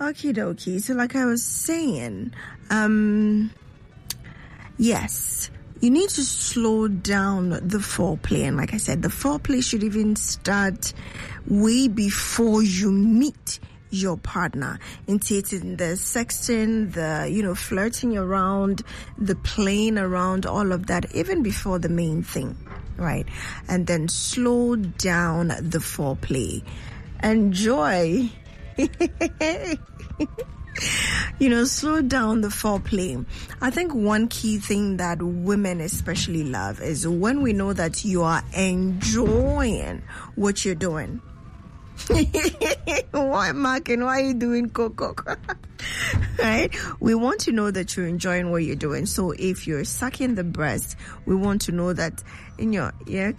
Okie dokie. So like I was saying, yes, you need to slow down the foreplay. And like I said, the foreplay should even start way before you meet your partner. Into it in the sexting, the, flirting around, the playing around, all of that, even before the main thing, right? And then slow down the foreplay. Enjoy. Slow down the foreplay. I think one key thing that women especially love is when we know that you are enjoying what you're doing. Why, Markin? Why are you doing coco? Right? We want to know that you're enjoying what you're doing. So if you're sucking the breast, we want to know that in your ear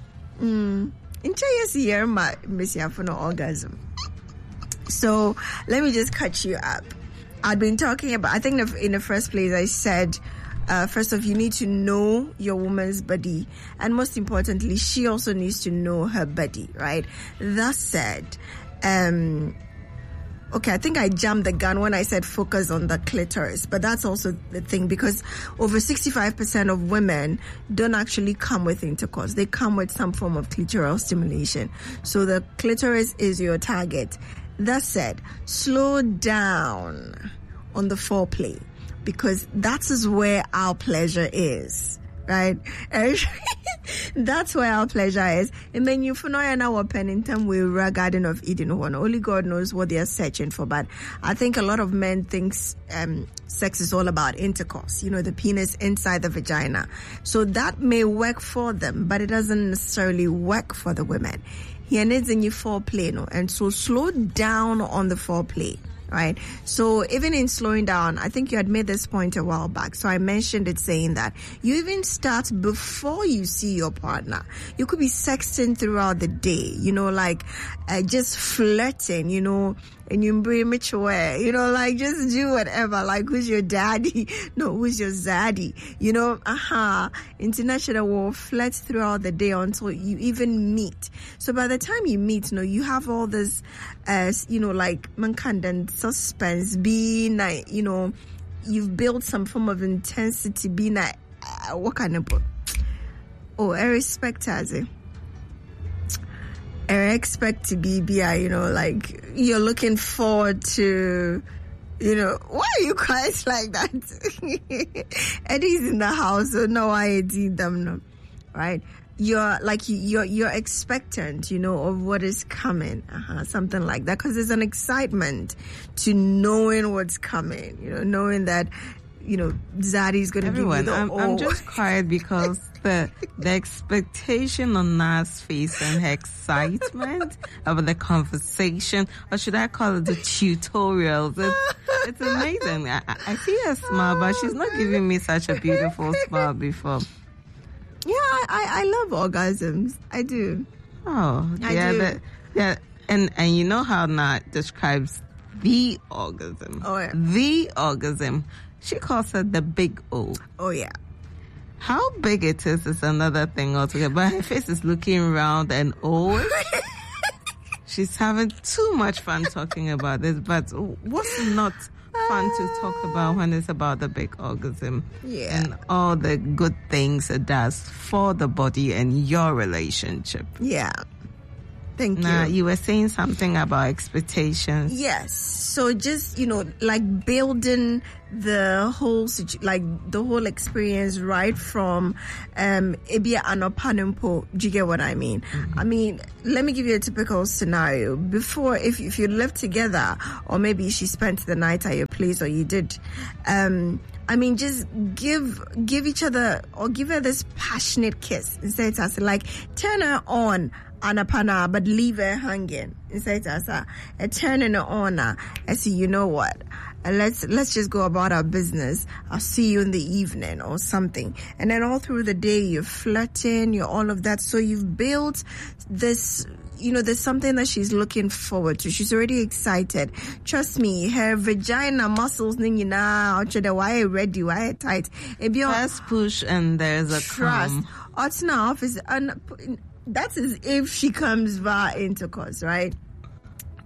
orgasm. So let me just catch you up. I'd been talking about, I think in the first place I said, first off, you need to know your woman's body. And most importantly, she also needs to know her body, right? That said, okay, I think I jammed the gun when I said focus on the clitoris, but that's also the thing, because over 65% of women don't actually come with intercourse. They come with some form of clitoral stimulation. So the clitoris is your target. That said, slow down on the foreplay, because that is where our pleasure is, right? That's where our pleasure is. And then you know now open in time with Garden of Eden one. Only God knows what they are searching for. But I think a lot of men think sex is all about intercourse, the penis inside the vagina. So that may work for them, but it doesn't necessarily work for the women. He needs a new foreplay, and so slow down on the foreplay, right? So even in slowing down, I think you had made this point a while back. So I mentioned it, saying that you even start before you see your partner. You could be sexting throughout the day, just flirting, and you bring me way, just do whatever. Like, who's your daddy? No, who's your zaddy? International will flirt throughout the day until you even meet. So by the time you meet, you have all this, like mankind and suspense, being like, you've built some form of intensity, being like, what kind of, irrespective. I expect to be, like you're looking forward to, why are you guys like that? Eddie's in the house, so no, I did them, no, right? You're expectant, of what is coming, something like that, because there's an excitement to knowing what's coming, knowing that, Zaddy's going to give you the I'm just quiet because the expectation on Na's face and her excitement about the conversation, or should I call it the tutorials? It's amazing. I see her smile, but she's not giving me such a beautiful smile before. Yeah, I love orgasms. I do. Oh, yeah. Yeah, and you know how Na describes the orgasm. Oh, yeah. The orgasm. She calls it the big O. Oh, yeah. How big it is another thing altogether. But her face is looking round and old. She's having too much fun talking about this. But what's not fun to talk about when it's about the big orgasm? Yeah. And all the good things it does for the body and your relationship. Yeah. Thank you. Now, you were saying something about expectations. Yes. So just, like building the whole experience right from Ebia Anopanimpo. Do you get what I mean? Mm-hmm. I mean, let me give you a typical scenario. Before, if you live together, or maybe she spent the night at your place, or you did, just give each other, or give her this passionate kiss. Instead of like, turn her on, Anapana, but leave her hanging. Instead of turning her on, I see, you know what? Let's just go about our business. I'll see you in the evening or something. And then all through the day, you're flirting, you're all of that. So you've built this, there's something that she's looking forward to. She's already excited. Trust me, her vagina muscles, why ready, why tight. First push and there's a trust. That is if she comes via intercourse, right?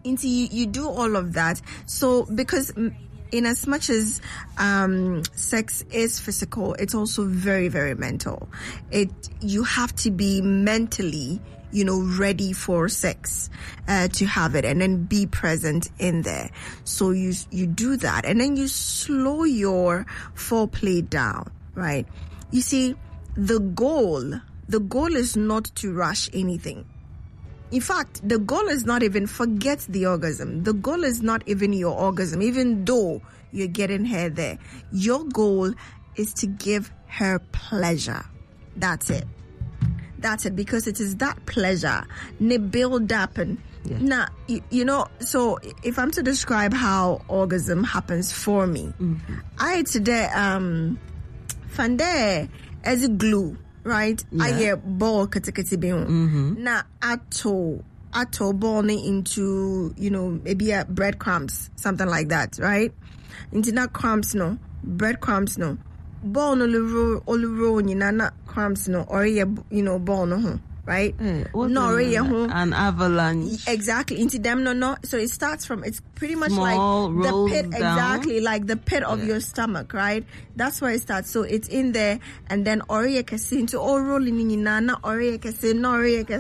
you do all of that. So because in as much as sex is physical, it's also very, very mental. You have to be mentally, ready for sex to have it, and then be present in there. So you do that, and then you slow your foreplay down, right? You see, the goal is not to rush anything. In fact, the goal is not even forget the orgasm. The goal is not even your orgasm, even though you're getting her there. Your goal is to give her pleasure. That's it. Because it is that pleasure. Ne build up and now, so if I'm to describe how orgasm happens for me, I today fande as a glue. Right? Yeah. I get ball katikati na ato ball into maybe breadcrumbs, something like that, right? Into not crumbs no, breadcrumbs no, ball no roll na crumbs no, or ball no, right? No, an avalanche. Exactly. Into them no. So it starts from, it's pretty much small, like the pit, down. exactly like the pit of your stomach, right? That's where it starts. So it's in there, and then oriye kese into all rolling in na oriye kese no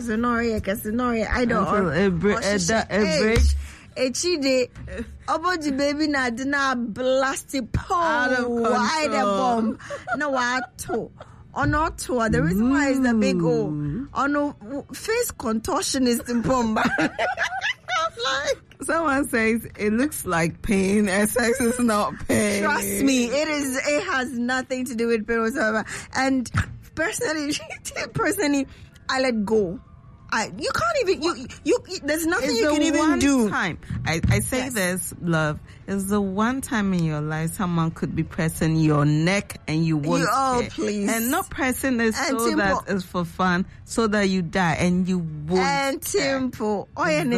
I don't Echide about the baby na dina blasted wide a bomb. No wato. Or not to the reason why is the big O. On no face contortion is the bomb. Like someone says it looks like pain and sex is not pain. Trust me, it has nothing to do with pain whatsoever. And personally I let go. You can't even you there's nothing it's you can even do. Time. I say yes. This, love, is the one time in your life someone could be pressing your neck and you won't. Please. And not pressing it so that it's for fun, so that you die and you won't. And simple.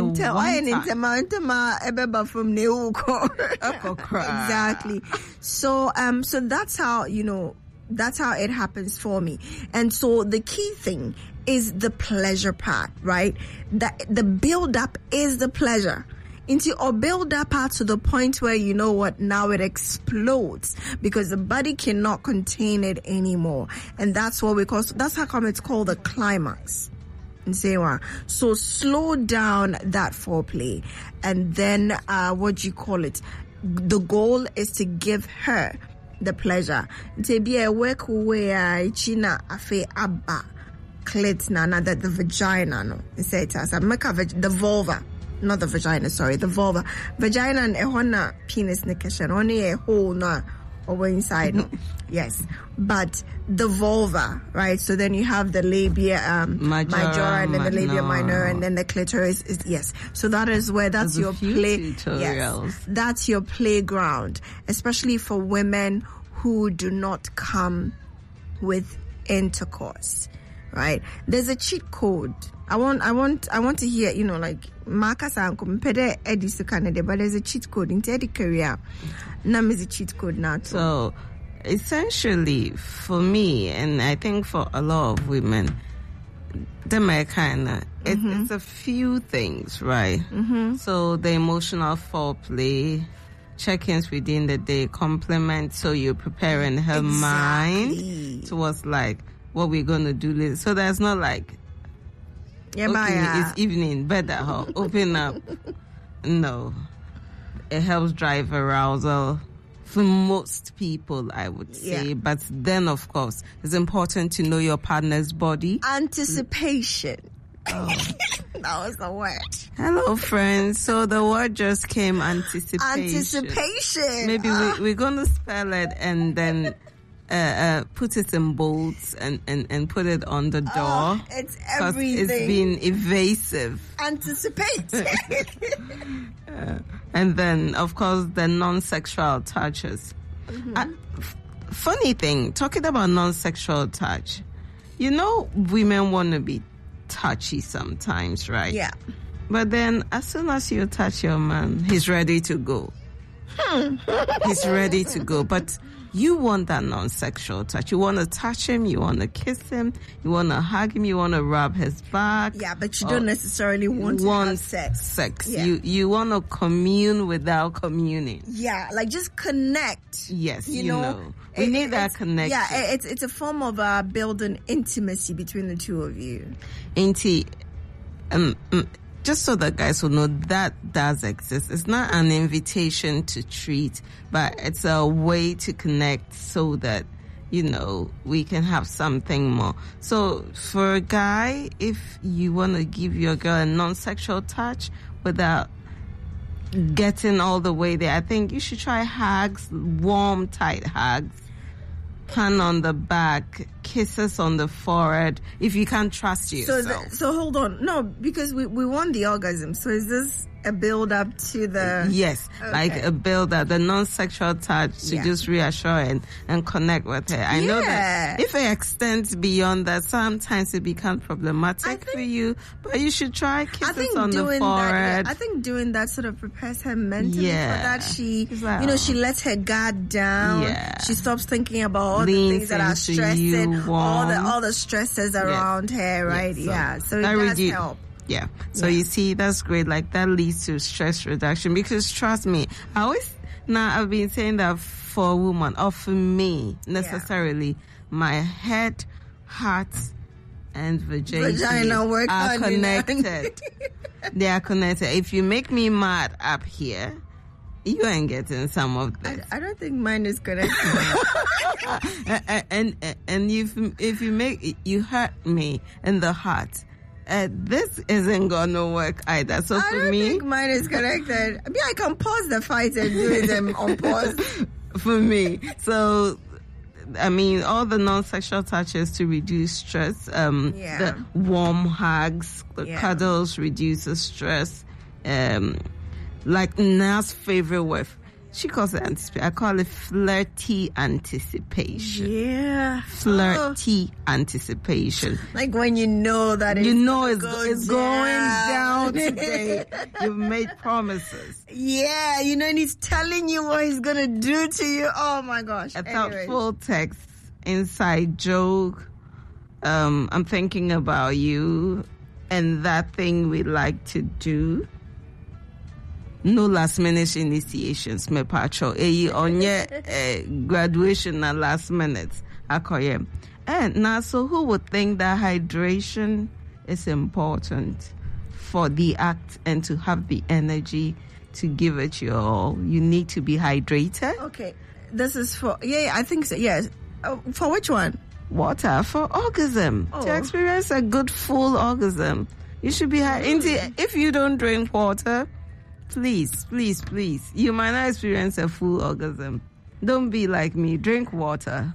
Exactly. So that's how that's how it happens for me. And so the key thing is the pleasure part, right? The build up is the pleasure. Or build up part to the point where now it explodes because the body cannot contain it anymore. And that's how come it's called the climax. So slow down that foreplay, and then the goal is to give her the pleasure. To be a work where china afe abba clit na that the vagina no say it as the vulva, not the vagina, sorry, the vulva. Vagina and ehona penis nikeshan only a hole na over inside no. Yes, but the vulva, right? So then you have the labia majora and then the labia minor, and then the clitoris is yes. So that's your play. Yes, that's your playground, especially for women who do not come with intercourse, right? There's a cheat code. I want to hear, like Marcus compare Eddie Canada, but there's a cheat code in Eddie career. Nam is a cheat code now too. So essentially for me, and I think for a lot of women, it's a few things, right? So the emotional foreplay, check-ins within the day, compliment, so you're preparing her mind towards like what we're going to do later. So there's not like, it's evening, better open up. No. It helps drive arousal for most people, I would say. Yeah. But then, of course, it's important to know your partner's body. Anticipation. Oh. That was the word. Hello, friends. So the word just came, anticipation. Maybe we're going to spell it and then put it in bolds and put it on the door. It's everything. It's been evasive. Anticipate. And then, of course, the non-sexual touches. Funny thing, talking about non-sexual touch, women want to be touchy sometimes, right? Yeah. But then, as soon as you touch your man, he's ready to go. He's ready to go. But You want that non-sexual touch. You want to touch him. You want to kiss him. You want to hug him. You want to rub his back. Yeah, but you don't necessarily want to have sex. Yeah. You want to commune without communing. Yeah, like just connect. Yes, you know. We need that connection. Yeah, it's a form of building intimacy between the two of you. Just so that guys will know, that does exist. It's not an invitation to treat, but it's a way to connect so that, you know, we can have something more. So for a guy, if you want to give your girl a non-sexual touch without getting all the way there, I think you should try hugs, warm, tight hugs. Hand on the back, kisses on the forehead, if you can't trust yourself. So hold on. No, because we want the orgasm. So is this a build up to the... Yes, okay. Like a build up, the non-sexual touch to just reassure and connect with her. I know that if it extends beyond that, sometimes it becomes problematic for you, but you should try kisses on the forehead. I think doing that sort of prepares her mentally for that. She, like, you know, she lets her guard down. Yeah. She stops thinking about all the things that are stressing, all the stresses around her, right? Yes. So it does help. Yeah. So you see, that's great. Like that leads to stress reduction, because trust me, I've been saying that for a woman, or for me necessarily, my head, heart, and vagina are connected. They are connected. If you make me mad up here, you ain't getting some of this. I don't think mine is connected. and if you hurt me in the heart, this isn't gonna work either. So for me, I don't think mine is connected. I mean, I can pause the fight and do them on pause. For me, so I mean, all the non-sexual touches to reduce stress. The warm hugs, the cuddles reduces stress. Like Na's favorite word, she calls it anticipation. I call it flirty anticipation. Yeah. Flirty anticipation. Like when you know that it's going down today. You've made promises. Yeah, you know, and he's telling you what he's going to do to you. Oh my gosh. A thoughtful text, inside joke. I'm thinking about you and that thing we like to do. No last minute initiations, me pacho. Onye graduation na last minute. Akoye. And now, so who would think that hydration is important for the act and to have the energy to give it your all? You need to be hydrated. Okay, this is for I think so. Yes, for which one? Water for orgasm. To experience a good full orgasm, you should be hydrated. If you don't drink water, please, you might not experience a full orgasm. Don't be like me. Drink water.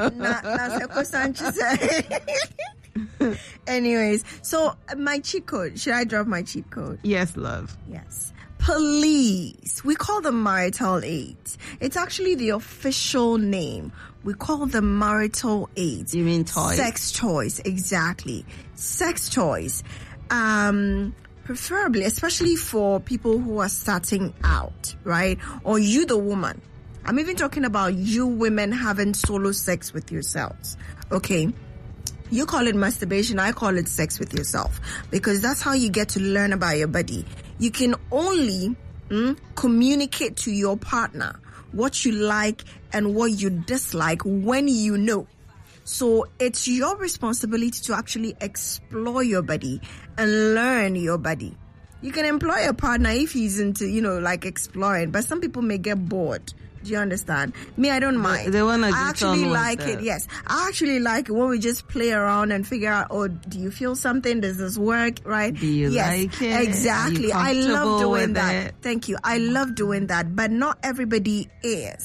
Anyways, so my cheat code. Should I drop my cheat code? Yes, love. Yes. Please. We call them marital aids. It's actually the official name. We call them marital aids. You mean toys? Sex toys. Exactly. Sex toys. Preferably, especially for people who are starting out, right? Or you, the woman. I'm even talking about you women having solo sex with yourselves. Okay. You call it masturbation. I call it sex with yourself, because that's how you get to learn about your body. You can only communicate to your partner what you like and what you dislike when you know. So it's your responsibility to actually explore your body and learn your body. You can employ a partner if he's into, like exploring, but some people may get bored. Do you understand? Me, I don't mind. They want to I actually like it. Yes. I actually like it when we just play around and figure out, do you feel something? Does this work? Right? Do you like it? Exactly. I love doing that. Thank you. I love doing that, but not everybody is.